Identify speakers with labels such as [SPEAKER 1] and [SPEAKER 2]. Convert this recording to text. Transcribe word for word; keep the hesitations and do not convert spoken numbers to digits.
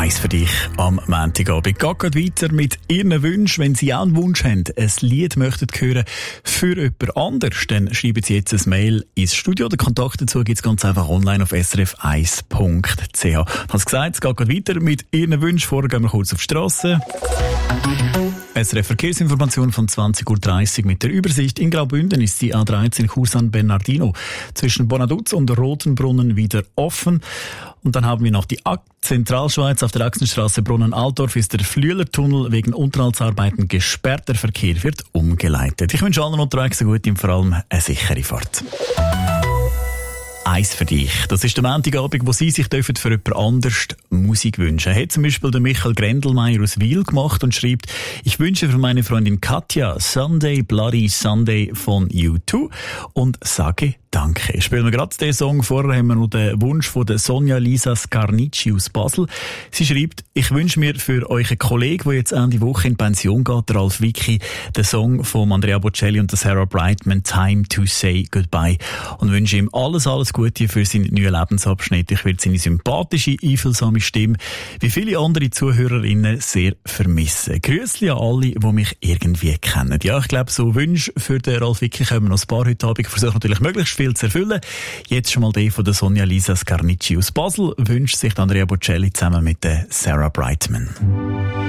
[SPEAKER 1] Eins für dich am Montagabend. Geht gerade weiter mit Ihren Wünschen. Wenn Sie auch einen Wunsch haben, ein Lied möchten hören für jemand anders, dann schreiben Sie jetzt ein Mail ins Studio. Den Kontakt dazu gibt es ganz einfach online auf s r f eins punkt c h. Ich habe es gesagt, es geht gerade weiter mit Ihren Wünschen. Vorher gehen wir kurz auf die Strasse. S R F Verkehrsinformation von zwanzig Uhr dreißig mit der Übersicht. In Graubünden ist die A dreizehn Chur San Bernardino zwischen Bonaduz und Rotenbrunnen wieder offen. Und dann haben wir noch die Zentralschweiz. Auf der Achsenstraße Brunnen-Altdorf ist der Flüelertunnel wegen Unterhaltsarbeiten gesperrt. Der Verkehr wird umgeleitet. Ich wünsche allen unterwegs eine gute und vor allem eine sichere Fahrt. Eins für dich. Das ist der Montagabend, wo Sie sich für jemand anders Musik wünschen. Hat zum Beispiel der Michael Grendelmeier aus Wil gemacht und schreibt: Ich wünsche für meine Freundin Katja Sunday Bloody Sunday von U zwei und sage Danke. Spielen wir gerade den Song. Vorher haben wir noch den Wunsch von der Sonja Lisa Scarnicci aus Basel. Sie schreibt: Ich wünsche mir für euren Kollegen, der jetzt Ende Woche in Pension geht, der Ralf Vicky, den Song von Andrea Bocelli und der Sarah Brightman, Time to Say Goodbye, und wünsche ihm alles, alles Gute für seinen neuen Lebensabschnitt. Ich werde seine sympathische, einfühlsame Stimme, wie viele andere Zuhörerinnen, sehr vermissen. Grüßli an alle, die mich irgendwie kennen. Ja, ich glaube, so Wünsche für den Ralf Vicky können wir noch ein paar heute Abend. Ich versuche natürlich möglichst viel zu erfüllen. Jetzt schon mal den von der Sonja Lisa Scarnicci aus Basel wünscht sich Andrea Bocelli zusammen mit der Sarah Brightman.